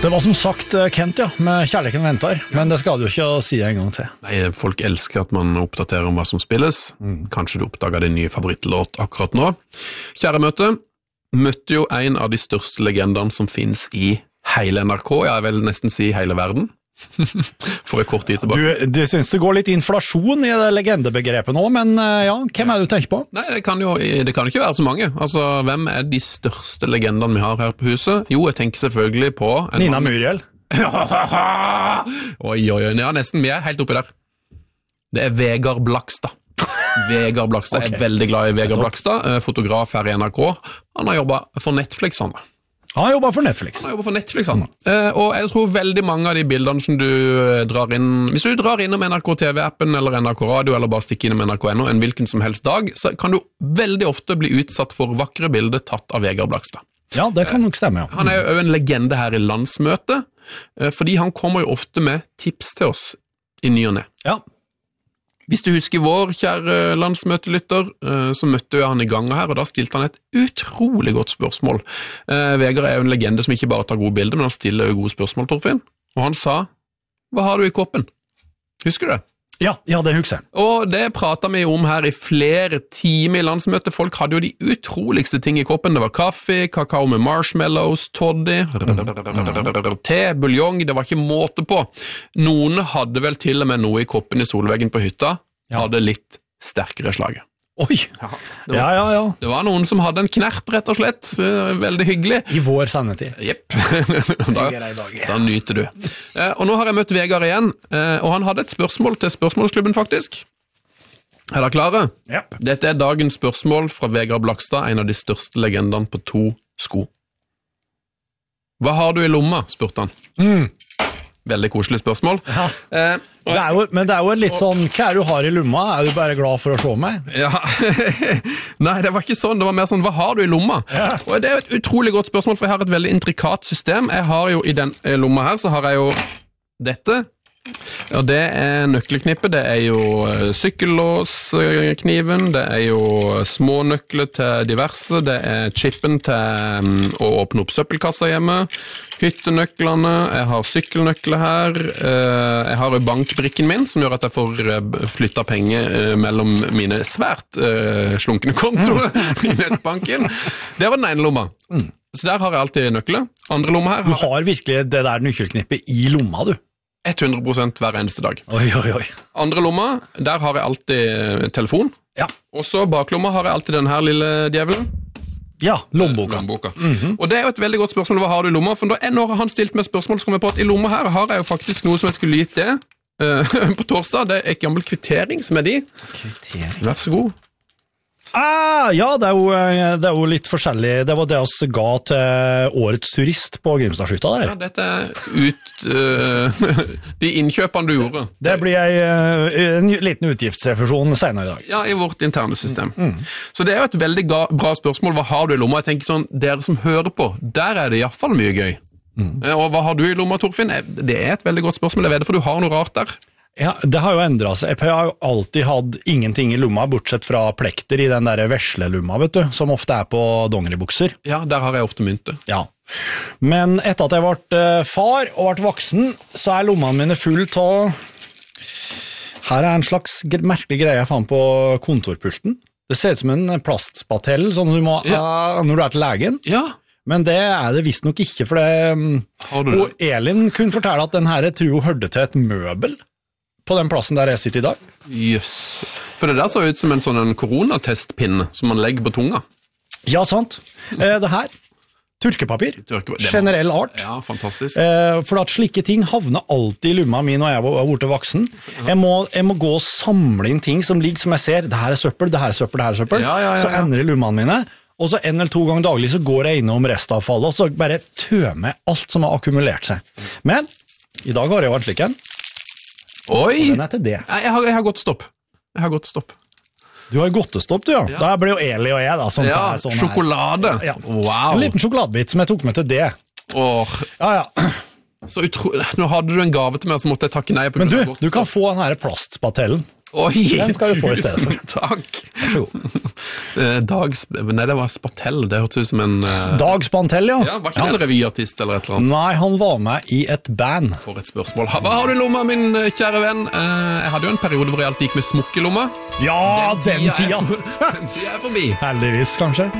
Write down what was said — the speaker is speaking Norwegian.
Det var som sagt Kent, ja, med Kjærligheten venter, men det skal du ikke si en gang til. Nei, folk elsker at man oppdaterer om hva som spilles. Kanskje du oppdager din nye favorittlåt akkurat nå. Kjære møtte jo en av de største legendene som finnes i hele NRK, jeg vil nesten si hele verden. For en kort tid tilbake. Du synes det går litt inflasjon i det legendebegrepet nå, men ja, hvem du tenker på? Nei, det kan jo ikke være så mange. Altså, hvem de største legendene vi har her på huset? Jo, jeg tenker selvfølgelig på Nina Muriel. Oi, ja, nesten, vi helt oppi der. Det Vegard Blakstad. Vegard Blakstad, okay. Jeg veldig glad i Vegard Blakstad, fotograf her i NRK. Han har jobbet for Netflix, han da. Han har jobbet for Netflix. Og jeg tror veldig mange av de bildene som du drar inn, hvis du drar innom NRK TV-appen eller NRK Radio, eller bare stikker innom NRK.no en hvilken som helst dag, så kan du veldig ofte bli utsatt for vakre bilder tatt av Vegard Blakstad. Ja, det kan nok stemme, ja. Han jo en legende her i landsmøtet, fordi han kommer jo ofte med tips til oss i ny og ne. Ja. Hvis du husker vår kjære landsmøtelytter, så møtte jeg han i gangen her, og da stilte han et utrolig godt spørsmål. Vegard jo en legende som ikke bare tar gode bilder, men han stiller jo gode spørsmål, Torfinn. Og han sa, hva har du i koppen? Husker du det? Ja, det husker jeg. Og det pratet vi om her i flere timer i landsmøtet. Folk hadde jo de utroligste ting i koppen. Det var kaffe, kakao med marshmallows, toddy, te, buljong, det var ikke måte på. Noen hadde vel til og med noe i koppen i solveggen på hytta, hadde litt sterkere slaget. Oi! Ja. Det var noen som hadde en knert, rett og slett. Veldig hyggelig. I vår sannhetid. Jepp. Da nyter du. Og nå har jeg møtt Vegard igjen, og han hadde et spørsmål til spørsmålsklubben, faktisk. Dere klare? Jepp. Dette dagens spørsmål fra Vegard Blakstad, en av de største legendene på 2 sko. Hva har du i lomma, spurte han. Veldig koselig spørsmål. Ja. Men det jo litt sånn, hva du har i lomma? Du bare glad for å se meg? Ja, nei, det var ikke sånn. Det var mer sånn, hva har du i lomma? Ja. Og det jo et utrolig godt spørsmål, for jeg har et veldig intrikat system. Jeg har jo i den lomma her, så har jeg jo dette. Og det nøkkelknippet, det jo sykkellåskniven, det jo små nøkler til diverse, det chippen til å åpne opp søppelkasser hjemme, hyttenøklene, jeg har sykkelnøkler her, jeg har jo bankbrikken min, som gjør at jeg får flyttet penger mellom mine svært slunkne kontoer i nettbanken. Det var den ene lomma. Så der har jeg alltid nøkler. Andre lomma her... Du har virkelig det der nøkkelknippet i lomma, du? 100% hver eneste dag. Oi. Andre lomma, der har jeg alltid telefon. Ja. Og så baklomma har jeg alltid den her lille djevelen. Ja, lommeboka. Og det jo et veldig godt spørsmål, hva har du i lomma? For når han stilte meg spørsmål, så kom jeg på at i lomma her har jeg jo faktisk noe som jeg skulle gitt det på torsdag. Det et gammel kvittering som de. Kvittering? Vær så god. Ja, det jo litt forskjellig. Det var det oss ga til årets turist på Grimstadshytta der. Ja, dette de innkjøpene du gjorde. Det blir en liten utgiftsrefusjon senere i dag. Ja, i vårt interne system. Så det jo et veldig bra spørsmål. Hva har du i lomma? Jeg tenker sånn, dere som hører på, der det i hvert fall mye gøy. Og hva har du i lomma, Torfinn? Det et veldig godt spørsmål. Jeg vet det, for du har noe rart der. Ja, det har jo endret seg. Jeg har jo alltid hatt ingenting i lomma, bortsett fra plekter i den der veslelomma, vet du, som ofte på dongeribukser. Ja, der har jeg ofte mynte. Ja. Men etter at jeg ble far og ble voksen, så lommene mine full av... Her en slags merkelig greie jeg fant på kontorpulten. Det ser ut som en plastspatell, som du må når du til legen. Ja. Men det det visst nok ikke, for det... Og Elin kunne fortelle at den her, jeg tror hun hørte til et møbel på den plassen der jeg sitter i dag. Jøss. For det der så ut som en sånn koronatestpinne som man legger på tunga. Ja, sant. Det her, tørkepapir, generell art. Ja, fantastisk. For at slike ting havner alltid i lomma mi når jeg var blitt voksen. Jeg må gå og samle inn ting som ligger som jeg ser. Det her søppel, det her søppel, det her søppel. Ja. Så ender i lommene mine. Og så 1 eller 2 ganger daglig så går jeg innom restavfallet, og så bare tømmer alt som har akkumulert seg. Men i dag har jeg jo en slik en. Oi! Den til det. Jeg har gått stopp. Du har godtestopp, du, ja. Da blir jo Eli og jeg, da. Som sånn sjokolade. Ja. Wow. En liten sjokoladebit som jeg tok med til det. Ja. Så nå hadde du en gave til meg, så måtte jeg takke nei på Men du kan få den her plastspatellen. Oi, Den skal du få i stedet for. Takk. Vær så god. Nei, det var Spatell, det hørtes ut som en... Dag Spantell, ja. Ja, var ikke han revyartist eller et eller annet? Nei, han var med i et band. For et spørsmål. Hva har du i lomma, min kjære venn? Jeg hadde jo en periode hvor jeg alltid gikk med smokk i lomma. Ja, den tida. Den tida er forbi. Heldigvis, kanskje.